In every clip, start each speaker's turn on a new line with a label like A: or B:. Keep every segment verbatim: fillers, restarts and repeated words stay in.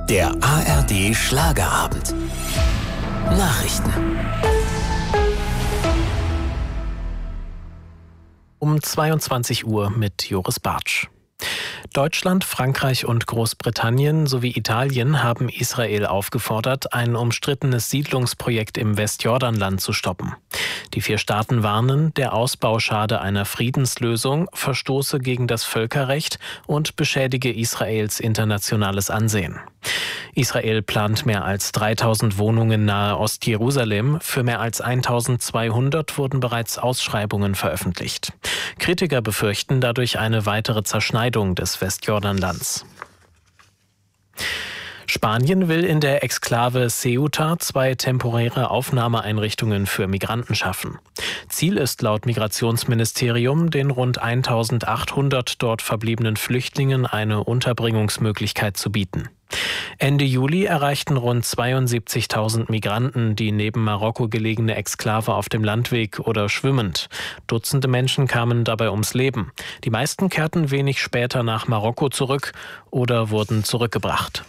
A: Der A R D Schlagerabend. Nachrichten.
B: Um zweiundzwanzig Uhr mit Joris Bartsch. Deutschland, Frankreich und Großbritannien sowie Italien haben Israel aufgefordert, ein umstrittenes Siedlungsprojekt im Westjordanland zu stoppen. Die vier Staaten warnen, der Ausbau schade einer Friedenslösung, verstoße gegen das Völkerrecht und beschädige Israels internationales Ansehen. Israel plant mehr als dreitausend Wohnungen nahe Ostjerusalem. Für mehr als eintausendzweihundert wurden bereits Ausschreibungen veröffentlicht. Kritiker befürchten dadurch eine weitere Zerschneidung des Westjordanlands. Spanien will in der Exklave Ceuta zwei temporäre Aufnahmeeinrichtungen für Migranten schaffen. Ziel ist laut Migrationsministerium, den rund eintausendachthundert dort verbliebenen Flüchtlingen eine Unterbringungsmöglichkeit zu bieten. Ende Juli erreichten rund zweiundsiebzigtausend Migranten die neben Marokko gelegene Exklave auf dem Landweg oder schwimmend. Dutzende Menschen kamen dabei ums Leben. Die meisten kehrten wenig später nach Marokko zurück oder wurden zurückgebracht.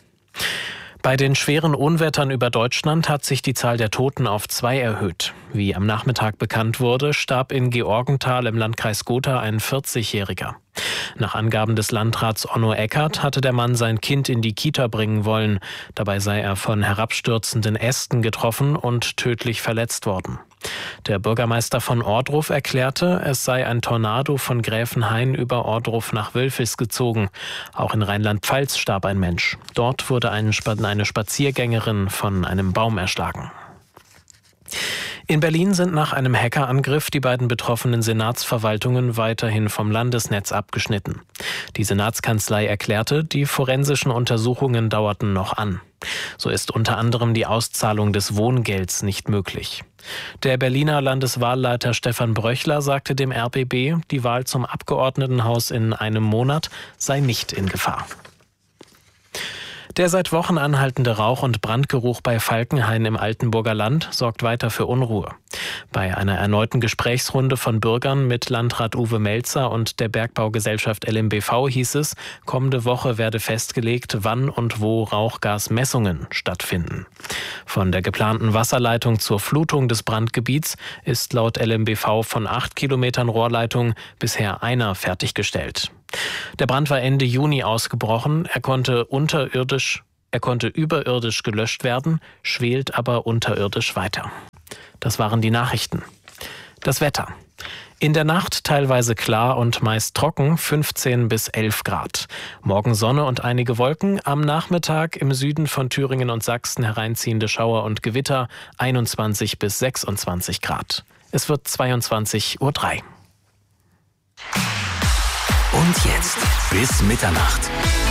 B: Bei den schweren Unwettern über Deutschland hat sich die Zahl der Toten auf zwei erhöht. Wie am Nachmittag bekannt wurde, starb in Georgenthal im Landkreis Gotha ein vierzigjähriger. Nach Angaben des Landrats Onno Eckert hatte der Mann sein Kind in die Kita bringen wollen. Dabei sei er von herabstürzenden Ästen getroffen und tödlich verletzt worden. Der Bürgermeister von Ohrdruf erklärte, es sei ein Tornado von Gräfenhain über Ohrdruf nach Wülfis gezogen. Auch in Rheinland-Pfalz starb ein Mensch. Dort wurde eine Spaziergängerin von einem Baum erschlagen. In Berlin sind nach einem Hackerangriff die beiden betroffenen Senatsverwaltungen weiterhin vom Landesnetz abgeschnitten. Die Senatskanzlei erklärte, die forensischen Untersuchungen dauerten noch an. So ist unter anderem die Auszahlung des Wohngelds nicht möglich. Der Berliner Landeswahlleiter Stefan Bröchler sagte dem R B B, die Wahl zum Abgeordnetenhaus in einem Monat sei nicht in Gefahr. Der seit Wochen anhaltende Rauch- und Brandgeruch bei Falkenhain im Altenburger Land sorgt weiter für Unruhe. Bei einer erneuten Gesprächsrunde von Bürgern mit Landrat Uwe Melzer und der Bergbaugesellschaft L M B V hieß es, kommende Woche werde festgelegt, wann und wo Rauchgasmessungen stattfinden. Von der geplanten Wasserleitung zur Flutung des Brandgebiets ist laut L M B V von acht Kilometern Rohrleitung bisher einer fertiggestellt. Der Brand war Ende Juni ausgebrochen. Er konnte unterirdisch, er konnte überirdisch gelöscht werden, schwelt aber unterirdisch weiter. Das waren die Nachrichten. Das Wetter. In der Nacht teilweise klar und meist trocken, fünfzehn bis elf Grad. Morgen Sonne und einige Wolken. Am Nachmittag im Süden von Thüringen und Sachsen hereinziehende Schauer und Gewitter, einundzwanzig bis sechsundzwanzig Grad. Es wird zweiundzwanzig Uhr drei.
A: Und jetzt bis Mitternacht.